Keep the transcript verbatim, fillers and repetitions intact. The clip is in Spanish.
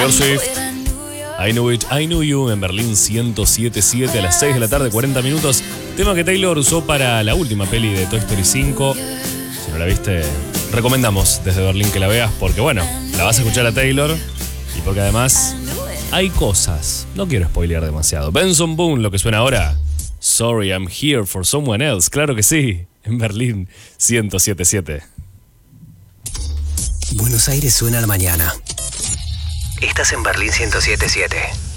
Taylor Swift. I Knew It, I Knew You en Berlín ciento siete punto siete a las seis de la tarde, cuarenta minutos. Tema que Taylor usó para la última peli de Toy Story cinco. Si no la viste, recomendamos desde Berlín que la veas porque, bueno, la vas a escuchar a Taylor y porque además hay cosas. No quiero spoilear demasiado. Benson Boone, lo que suena ahora. Sorry, I'm here for someone else. Claro que sí, en Berlín ciento siete punto siete. Buenos Aires suena a la mañana. Estás en Berlín ciento siete punto siete.